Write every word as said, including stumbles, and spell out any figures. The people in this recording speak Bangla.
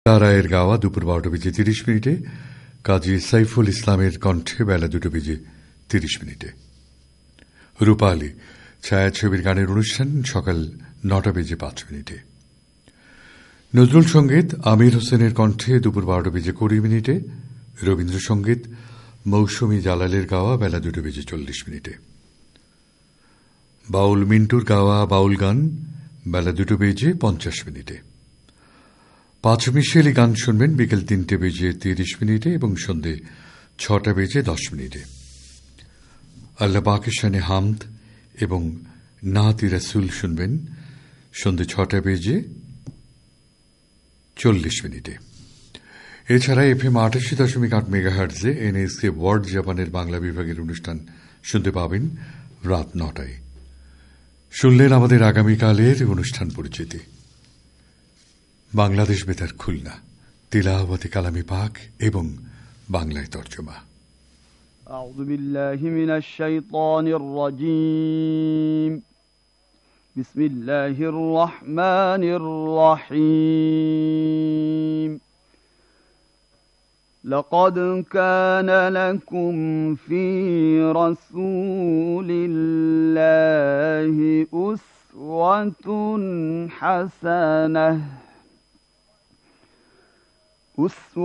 তারায়ের গাওয়া দুপুর বারোটা বেজে তিরিশ মিনিটে, কাজী সাইফুল ইসলামের কণ্ঠে বেলা দুটো বেজে তিরিশ মিনিটে। রূপালী ছায়াছবির গানের অনুষ্ঠান সকাল নটা বেজে পাঁচ মিনিটে। নজরুল সঙ্গীত আমির হোসেনের কণ্ঠে দুপুর বারোটা বেজে কুড়ি মিনিটে। রবীন্দ্রসঙ্গীত মৌসুমী জালালের গাওয়া বেলা দুটো বেজে চল্লিশ মিনিটে। বাউল মিন্টুর গাওয়া বাউল গান বেলা দুটো বেজে পঞ্চাশ মিনিটে। পাঁচ মিশেলি গান শুনবেন বিকেল তিনটে বেজে তিরিশ মিনিটে এবং সন্ধে ছটা বেজে দশ মিনিটে। আল্লাহ পাকিস্তানে হামদ এবং নাতি রাসুল শুনবেন সন্ধে ছটা বেজে চল্লিশ মিনিটে। এছাড়া এফ এম আটাশি দশমিক আট মেগাহার্টজে এনএসকে ওয়ার্ল্ড জাপানের বাংলা বিভাগের অনুষ্ঠান শুনতে পাবেন রাত নটায়। শুনলেন আমাদের আগামীকালের অনুষ্ঠান পরিচিতি। বাংলাদেশ বেতার খুলনা, তিলাওয়াতে কালামে পাক এবং বাংলায় তর্জমা। আউযু বিল্লাহি মিনাশ শাইতানির রাজীম। বিসমিল্লাহির রহমানির রহিম। لقد كان لكم في رسول الله أسوة حسنة